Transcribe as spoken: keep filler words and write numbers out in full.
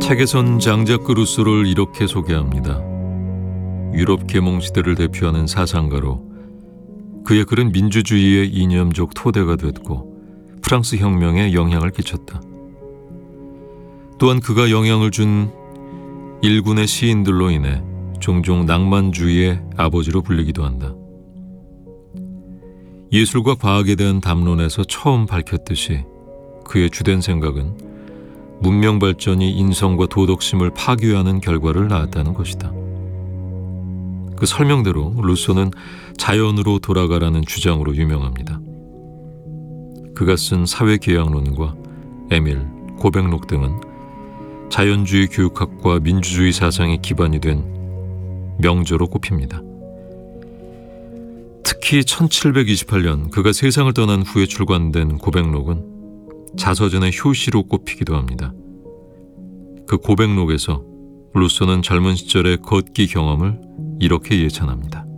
책에선 장자크 루소를 이렇게 소개합니다. 유럽 계몽시대를 대표하는 사상가로 그의 글은 민주주의의 이념적 토대가 됐고 프랑스 혁명에 영향을 끼쳤다. 또한 그가 영향을 준 일군의 시인들로 인해 종종 낭만주의의 아버지로 불리기도 한다. 예술과 과학에 대한 담론에서 처음 밝혔듯이 그의 주된 생각은 문명 발전이 인성과 도덕심을 파괴하는 결과를 낳았다는 것이다. 그 설명대로 루소는 자연으로 돌아가라는 주장으로 유명합니다. 그가 쓴 사회계약론과 에밀, 고백록 등은 자연주의 교육학과 민주주의 사상의 기반이 된 명저로 꼽힙니다. 특히 천칠백이십팔 년 그가 세상을 떠난 후에 출간된 고백록은 자서전의 효시로 꼽히기도 합니다. 그 고백록에서 루소는 젊은 시절의 걷기 경험을 이렇게 예찬합니다.